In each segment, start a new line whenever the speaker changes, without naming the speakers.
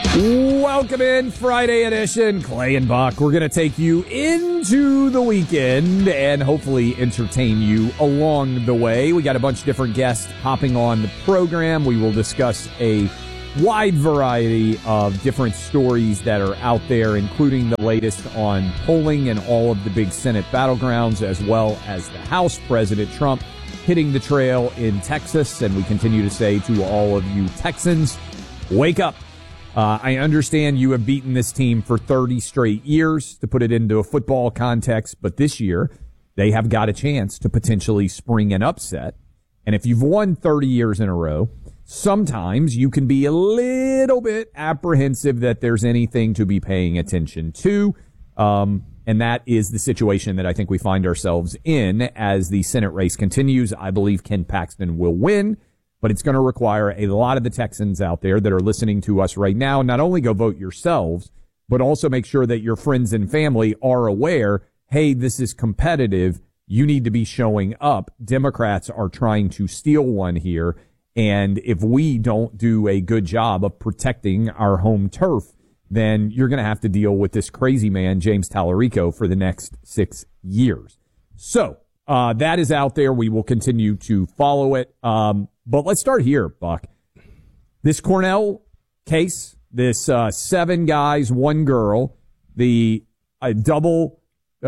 Welcome in, Friday edition. Clay and Buck. We're going to take you into the weekend and hopefully entertain you along the way. We got a bunch of different guests hopping on the program. We will discuss a wide variety of different stories that are out there, including the latest on polling and all of the big Senate battlegrounds, as well as the House. President Trump hitting the trail in Texas, and we continue to say to all of you Texans, wake up. I understand you have beaten this team for 30 straight years, to put it into a football context, but this year they have got a chance to potentially spring an upset. And if you've won 30 years in a row, sometimes you can be a little bit apprehensive that there's anything to be paying attention to. And that is the situation that I think we find ourselves in as the Senate race continues. I believe Ken Paxton will win, but it's going to require a lot of the Texans out there that are listening to us right now not only go vote yourselves, but also make sure that your friends and family are aware, hey, this is competitive. You need to be showing up. Democrats are trying to steal one here. And if we don't do a good job of protecting our home turf, then you're going to have to deal with this crazy man, James Tallarico, for the next 6 years. So that is out there. We will continue to follow it. But let's start here, Buck. This Cornell case, this 7 guys, 1 girl, the double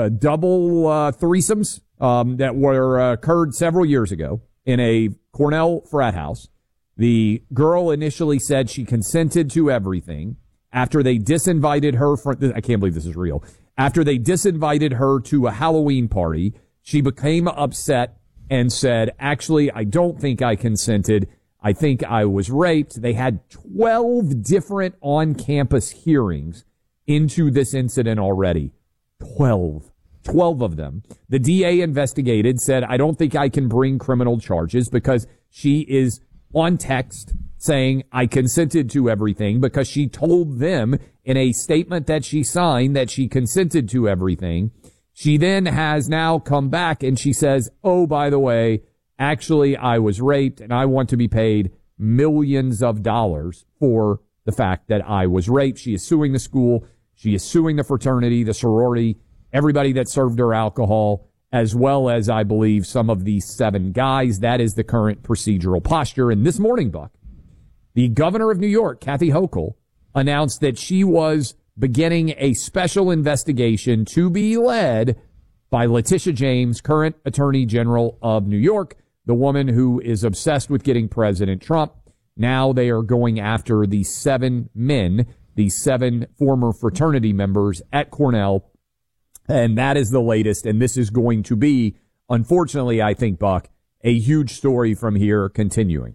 threesomes that were occurred several years ago in a Cornell frat house. The girl initially said she consented to everything. After they disinvited her from, I can't believe this is real. After they disinvited her to a Halloween party, she became upset and said, actually, I don't think I consented. I think I was raped. They had 12 different on-campus hearings into this incident already. 12 of them. The DA investigated, said, I don't think I can bring criminal charges because she is on text saying I consented to everything because she told them in a statement that she signed that she consented to everything. She then has now come back and she says, oh, by the way, actually, I was raped and I want to be paid millions of dollars for the fact that I was raped. She is suing the school. She is suing the fraternity, the sorority, everybody that served her alcohol, as well as, I believe, some of these 7 guys. That is the current procedural posture. And this morning, Buck, the governor of New York, Kathy Hochul, announced that she was beginning a special investigation to be led by Letitia James, current Attorney General of New York, the woman who is obsessed with getting President Trump. Now they are going after the 7 men, the 7 former fraternity members at Cornell. And that is the latest. And this is going to be, unfortunately, I think, Buck, a huge story from here continuing.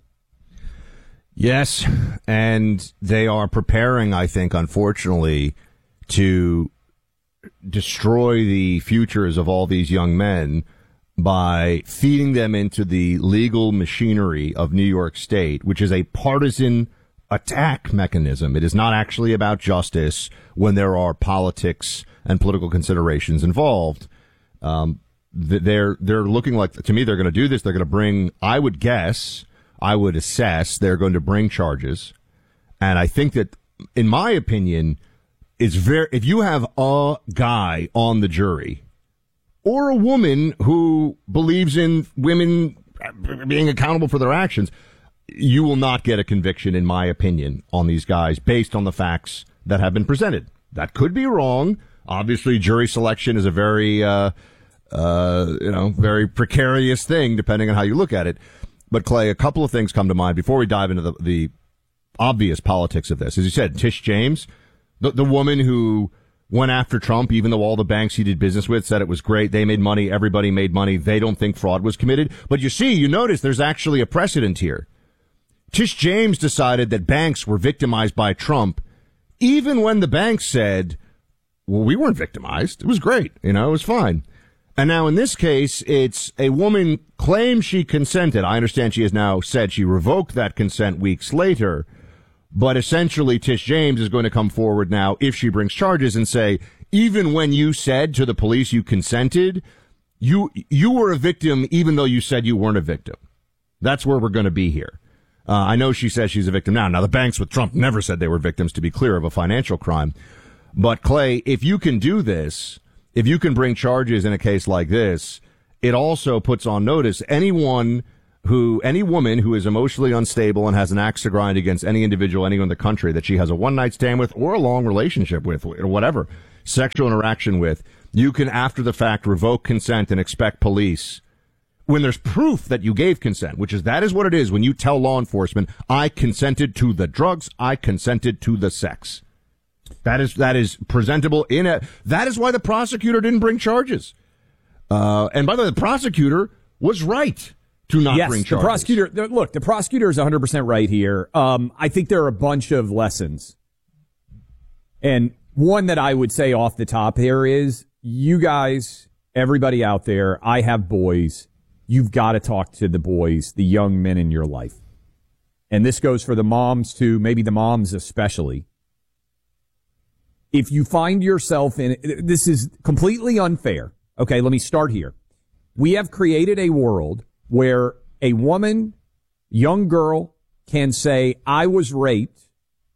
Yes, and they are preparing, I think, unfortunately, to destroy the futures of all these young men by feeding them into the legal machinery of New York State, which is a partisan attack mechanism. It is not actually about justice when there are politics and political considerations involved. They're looking like, to me, they're going to do this. They're going to bring, I would assess they're going to bring charges. And I think that, in my opinion, if you have a guy on the jury or a woman who believes in women being accountable for their actions, you will not get a conviction, in my opinion, on these guys based on the facts that have been presented. That could be wrong. Obviously, jury selection is a very, very precarious thing, depending on how you look at it. But, Clay, a couple of things come to mind before we dive into the obvious politics of this. As you said, Tish James, the woman who went after Trump, even though all the banks he did business with said it was great. They made money. Everybody made money. They don't think fraud was committed. But you notice there's actually a precedent here. Tish James decided that banks were victimized by Trump, even when the banks said, well, we weren't victimized. It was great. It was fine. And now in this case, it's a woman claims she consented. I understand she has now said she revoked that consent weeks later. But essentially, Tish James is going to come forward now, if she brings charges, and say, even when you said to the police you consented, you were a victim, even though you said you weren't a victim. That's where we're going to be here. I know she says she's a victim now. Now, the banks with Trump never said they were victims, to be clear, of a financial crime. But, Clay, if you can do this, if you can bring charges in a case like this, it also puts on notice any woman who is emotionally unstable and has an axe to grind against any individual anywhere in the country that she has a one-night stand with or a long relationship with, or whatever, sexual interaction with, you can, after the fact, revoke consent and expect police, when there's proof that you gave consent, that is what it is when you tell law enforcement, I consented to the drugs, I consented to the sex. That is presentable that is why the prosecutor didn't bring charges. And by the way, the prosecutor was right to not bring charges.
The prosecutor is 100% right here. I think there are a bunch of lessons. And one that I would say off the top here is, you guys, everybody out there, I have boys. You've got to talk to the boys, the young men in your life. And this goes for the moms too, maybe the moms especially. If you find yourself this is completely unfair. Okay, let me start here. We have created a world where a woman, young girl, can say, I was raped,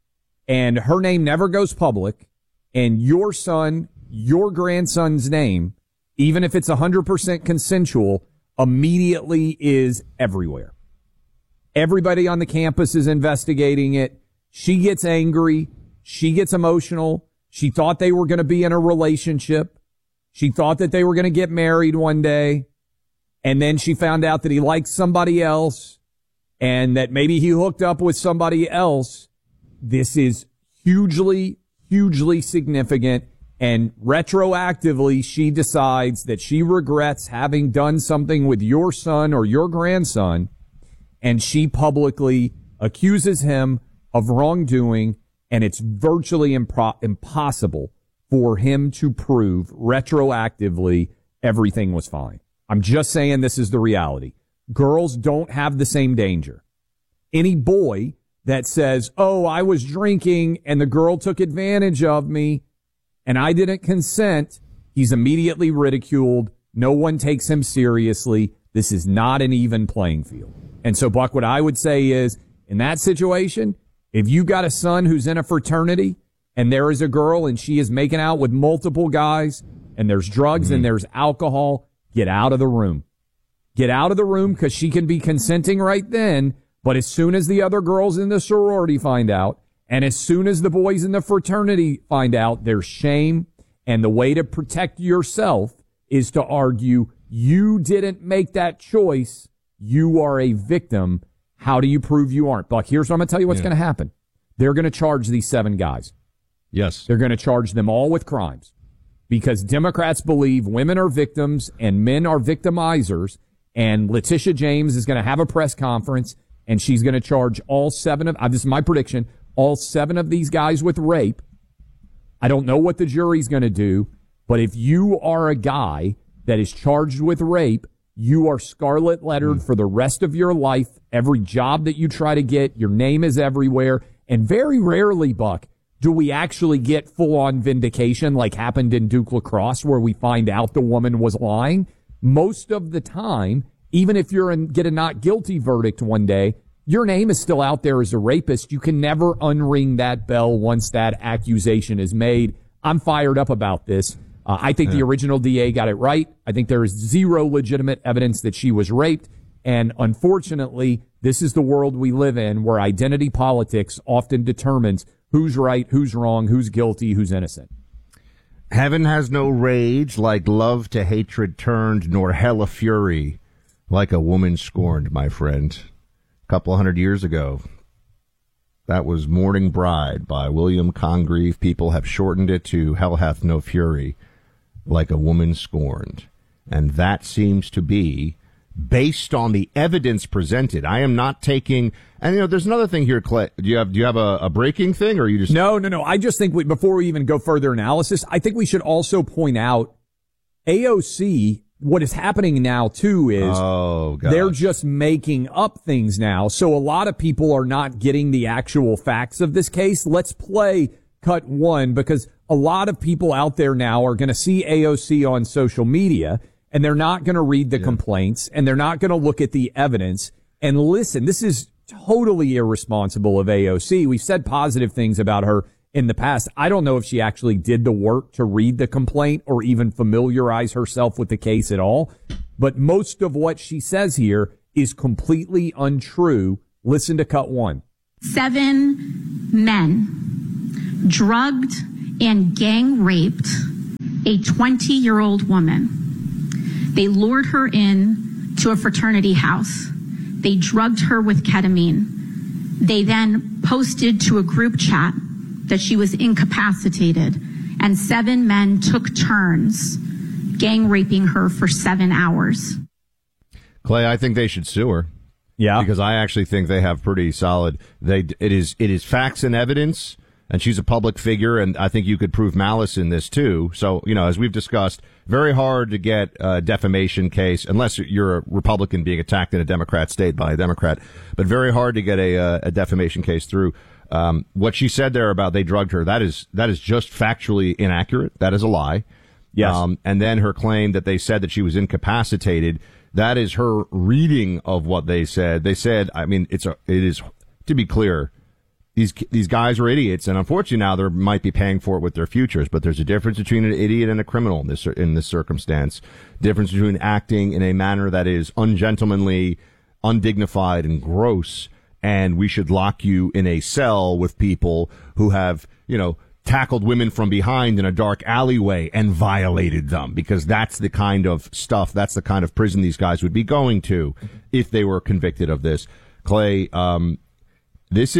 and her name never goes public, and your son, your grandson's name, even if it's 100% consensual, immediately is everywhere. Everybody on the campus is investigating it. She gets angry. She gets emotional. She thought they were going to be in a relationship. She thought that they were going to get married one day. And then she found out that he liked somebody else and that maybe he hooked up with somebody else. This is hugely, hugely significant. And retroactively, she decides that she regrets having done something with your son or your grandson, and she publicly accuses him of wrongdoing, and it's virtually impossible for him to prove retroactively everything was fine. I'm just saying this is the reality. Girls don't have the same danger. Any boy that says, oh, I was drinking and the girl took advantage of me, and I didn't consent, he's immediately ridiculed. No one takes him seriously. This is not an even playing field. And so, Buck, what I would say is, in that situation, if you got a son who's in a fraternity and there is a girl and she is making out with multiple guys and there's drugs and there's alcohol, get out of the room. Get out of the room, because she can be consenting right then, but as soon as the other girls in the sorority find out, and as soon as the boys in the fraternity find out, there's shame. And the way to protect yourself is to argue, you didn't make that choice. You are a victim. How do you prove you aren't? Buck, here's what I'm going to tell you what's going to happen. They're going to charge these 7 guys.
Yes.
They're going to charge them all with crimes, because Democrats believe women are victims and men are victimizers. And Letitia James is going to have a press conference, and she's going to charge all 7 of, this is my prediction, all 7 of these guys with rape. I don't know what the jury's going to do, but if you are a guy that is charged with rape, you are scarlet lettered for the rest of your life. Every job that you try to get, your name is everywhere. And very rarely, Buck, do we actually get full-on vindication like happened in Duke Lacrosse, where we find out the woman was lying. Most of the time, even if get a not guilty verdict one day, your name is still out there as a rapist. You can never unring that bell once that accusation is made. I'm fired up about this. I think the original DA got it right. I think there is zero legitimate evidence that she was raped. And unfortunately, this is the world we live in, where identity politics often determines who's right, who's wrong, who's guilty, who's innocent.
Heaven has no rage like love to hatred turned, nor hell a fury like a woman scorned, my friend. Couple 100 years ago. That was Morning Bride by William Congreve. People have shortened it to Hell Hath No Fury, like a woman scorned. And that seems to be based on the evidence presented. I am not taking, and there's another thing here, Clay. Do you have a breaking thing, or are you just?
No. I just think before we even go further analysis, I think we should also point out AOC. What is happening now, too, is they're just making up things now. So a lot of people are not getting the actual facts of this case. Let's play cut 1, because a lot of people out there now are going to see AOC on social media, and they're not going to read the complaints, and they're not going to look at the evidence. And listen, this is totally irresponsible of AOC. We've said positive things about her in the past. I don't know if she actually did the work to read the complaint or even familiarize herself with the case at all. But most of what she says here is completely untrue. Listen to cut one.
7 men drugged and gang raped a 20-year-old woman. They lured her in to a fraternity house. They drugged her with ketamine. They then posted to a group chat that she was incapacitated, and 7 men took turns gang raping her for 7 hours.
Clay, I think they should sue her.
Yeah,
because I actually think they have pretty solid. It is facts and evidence, and she's a public figure, and I think you could prove malice in this too. So, as we've discussed, very hard to get a defamation case unless you're a Republican being attacked in a Democrat state by a Democrat, but very hard to get a defamation case through. What she said there about they drugged her, that is just factually inaccurate. That is a lie.
Yes.
And then her claim that they said that she was incapacitated. That is her reading of what they said. They said, it is, to be clear, these guys are idiots, and unfortunately now they might be paying for it with their futures, but there's a difference between an idiot and a criminal in this circumstance. Difference between acting in a manner that is ungentlemanly, undignified, and gross, and we should lock you in a cell with people who have, tackled women from behind in a dark alleyway and violated them, because that's the kind of stuff, that's the kind of prison these guys would be going to if they were convicted of this. Clay, this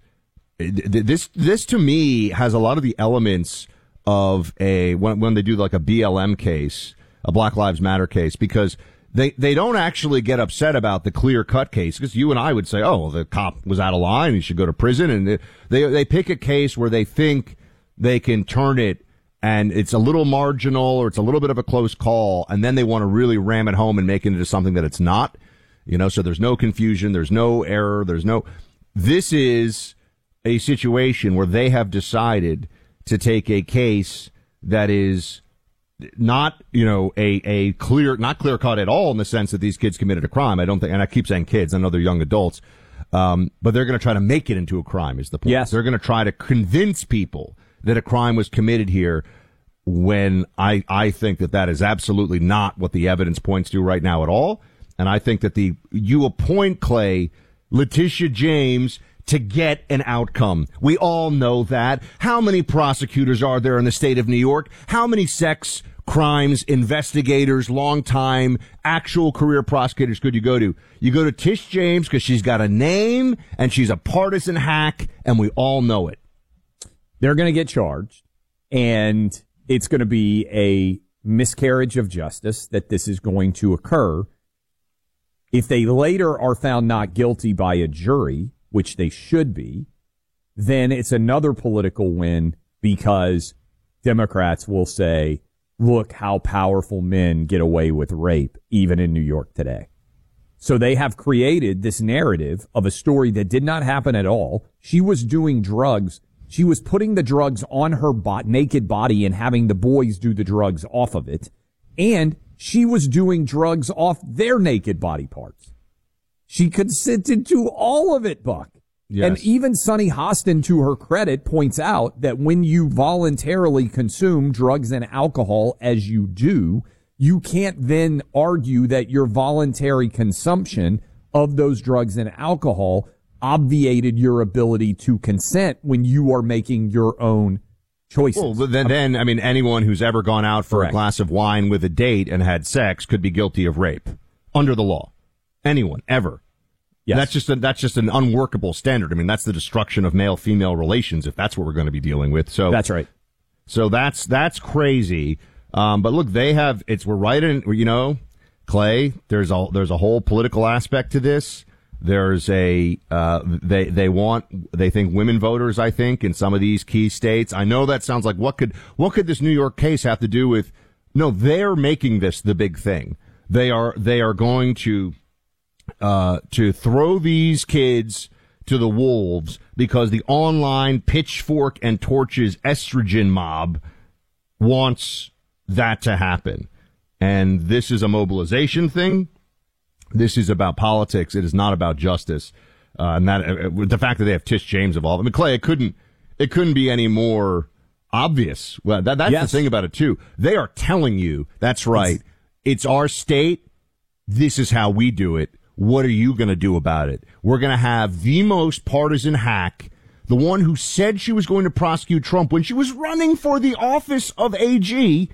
to me has a lot of the elements of when they do like a BLM case, a Black Lives Matter case, because they don't actually get upset about the clear-cut case, because you and I would say, oh, the cop was out of line, he should go to prison, and they pick a case where they think they can turn it and it's a little marginal or it's a little bit of a close call, and then they want to really ram it home and make it into something that it's not, so there's no confusion, there's no error, this is a situation where they have decided to take a case that is not, a clear, not clear cut at all in the sense that these kids committed a crime. I don't think, and I keep saying kids, I know they're young adults, but they're going to try to make it into a crime is the point.
Yes.
They're going to try to convince people that a crime was committed here, when I think that is absolutely not what the evidence points to right now at all. And I think that you appoint, Clay, Letitia James to get an outcome. We all know that. How many prosecutors are there in the state of New York? How many sex crimes investigators, long-time, actual career prosecutors could you go to? You go to Tish James because she's got a name and she's a partisan hack, and we all know it.
They're going to get charged, and it's going to be a miscarriage of justice that this is going to occur. If they later are found not guilty by a jury, which they should be, then it's another political win, because Democrats will say, look how powerful men get away with rape, even in New York today. So they have created this narrative of a story that did not happen at all. She was doing drugs. She was putting the drugs on her naked body and having the boys do the drugs off of it. And she was doing drugs off their naked body parts. She consented to all of it, Buck. Yes. And even Sunny Hostin, to her credit, points out that when you voluntarily consume drugs and alcohol as you do, you can't then argue that your voluntary consumption of those drugs and alcohol obviated your ability to consent when you are making your own choices.
Well, then, anyone who's ever gone out for
Correct.
A glass of wine with a date and had sex could be guilty of rape under the law. Anyone, ever.
Yes.
That's just an unworkable standard. That's the destruction of male-female relations, if that's what we're going to be dealing with. So
that's right.
So that's crazy. But look, we're right in, Clay, there's a whole political aspect to this. There's they think women voters, I think, in some of these key states. I know that sounds like what could this New York case have to do with? No, they're making this the big thing. They are going to throw these kids to the wolves because the online pitchfork and torches estrogen mob wants that to happen. And this is a mobilization thing. This is about politics. It is not about justice. And that with the fact that they have Tish James involved. I mean, Clay, it couldn't be any more obvious. Well, that's the thing about it too. They are telling you, that's right. It's our state. This is how we do it. What are you going to do about it? We're going to have the most partisan hack, the one who said she was going to prosecute Trump when she was running for the office of AG,